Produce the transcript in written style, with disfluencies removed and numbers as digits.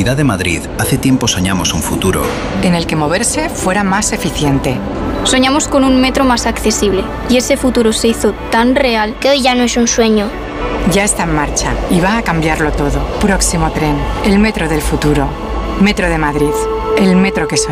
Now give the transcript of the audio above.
Comunidad de Madrid, hace tiempo soñamos un futuro en el que moverse fuera más eficiente. Soñamos con un metro más accesible y ese futuro se hizo tan real que hoy ya no es un sueño. Ya está en marcha y va a cambiarlo todo. Próximo tren, el metro del futuro. Metro de Madrid, el metro que soñamos.